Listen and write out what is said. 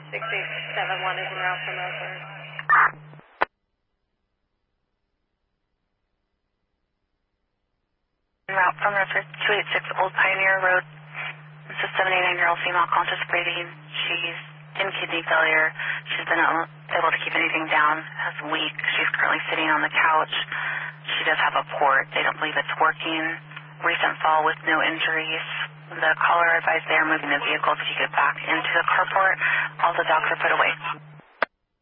6871 is en route from Ellsworth. En route from Ellsworth, 286 Old Pioneer Road. It's a 79-year-old female, conscious breathing. She's in kidney failure. She's been unable to keep anything down, has weak. She's currently sitting on the couch. She does have a port. They don't believe it's working. Recent fall with no injuries. The caller advised they are moving the vehicle to get back into the carport. All the dogs are put away.